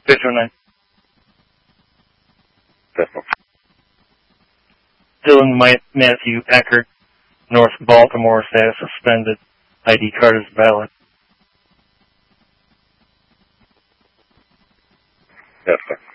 509. Pistol. Dylan Matthew Eckert, North Baltimore, status suspended. ID card is valid. Yes, sir.